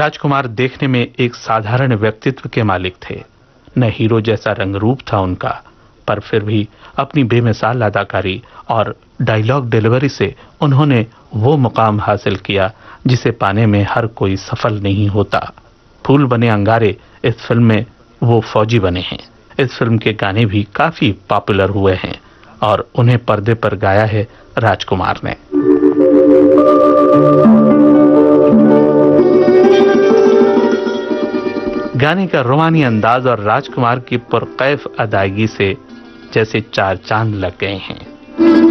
राजकुमार देखने में एक साधारण व्यक्तित्व के मालिक थे। न हीरो जैसा रंग रूप था उनका, पर फिर भी अपनी बेमिसाल अदाकारी और डायलॉग डिलीवरी से उन्होंने वो मुकाम हासिल किया जिसे पाने में हर कोई सफल नहीं होता। फूल बने अंगारे इस फिल्म में वो फौजी बने हैं। इस फिल्म के गाने भी काफी पॉपुलर हुए हैं और उन्हें पर्दे पर गाया है राजकुमार ने। गाने का रोमानी अंदाज और राजकुमार की पुरकैफ अदायगी से जैसे चार चांद लग गए हैं।